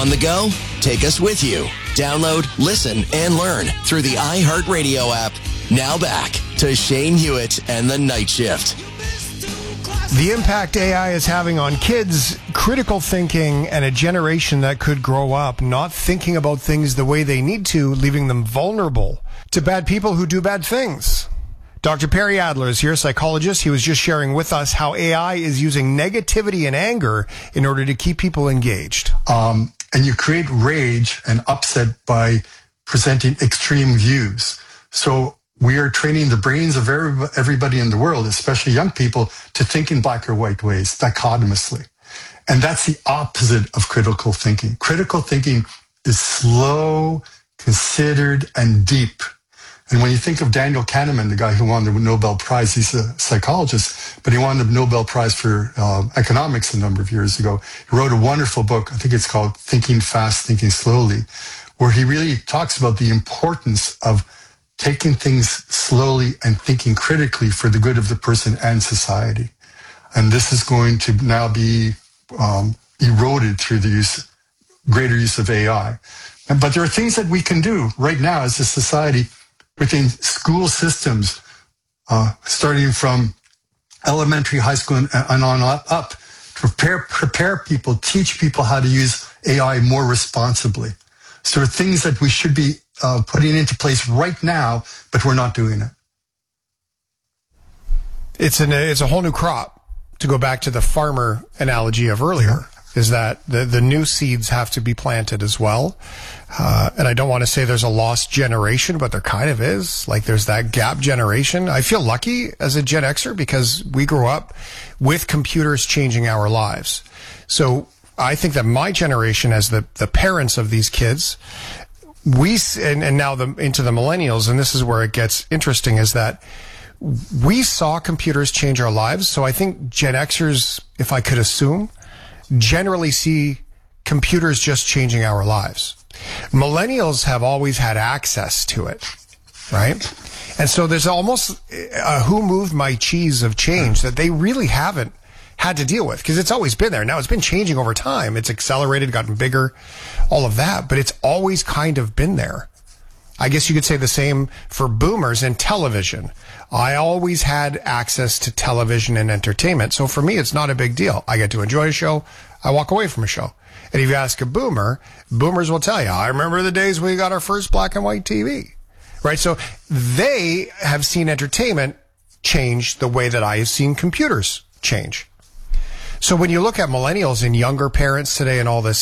On the go? Take us with you. Download, listen, and learn through the iHeartRadio app. Now back to Shane Hewitt and the Night Shift. The impact AI is having on kids, critical thinking, and a generation that could grow up not thinking about things the way they need to, leaving them vulnerable to bad people who do bad things. Dr. Perry Adler is here, psychologist. He was just sharing with us how AI is using negativity and anger in order to keep people engaged. And you create rage and upset by presenting extreme views. So we are training the brains of everybody in the world, especially young people, to think in black or white ways, dichotomously. And that's the opposite of critical thinking. Critical thinking is slow, considered, and deep. And when you think of Daniel Kahneman, the guy who won the Nobel Prize, he's a psychologist, but he won the Nobel Prize for economics a number of years ago. He wrote a wonderful book, I think it's called Thinking Fast, Thinking Slowly, where he really talks about the importance of taking things slowly and thinking critically for the good of the person and society. And this is going to now be eroded through the greater use of AI. But there are things that we can do right now as a society within school systems, starting from elementary, high school, and on up, to prepare people, teach people how to use AI more responsibly. So there are things that we should be putting into place right now, but we're not doing it. It's a whole new crop, to go back to the farmer analogy of earlier, is that the new seeds have to be planted as well. And I don't want to say there's a lost generation, but there kind of is. Like, there's that gap generation. I feel lucky as a Gen Xer because we grew up with computers changing our lives. So I think that my generation, as the parents of these kids, and now into the millennials, and this is where it gets interesting, is that we saw computers change our lives. So I think Gen Xers, if I could assume, generally see computers just changing our lives. Millennials have always had access to it, right? And so there's almost a who moved my cheese of change that they really haven't had to deal with, because it's always been there. Now, it's been changing over time. It's accelerated, gotten bigger, all of that, but it's always kind of been there. I guess you could say the same for boomers and television. I always had access to television and entertainment. So for me, it's not a big deal. I get to enjoy a show. I walk away from a show. And if you ask a boomer, boomers will tell you, I remember the days we got our first black and white TV, right? So they have seen entertainment change the way that I have seen computers change. So when you look at millennials and younger parents today and all this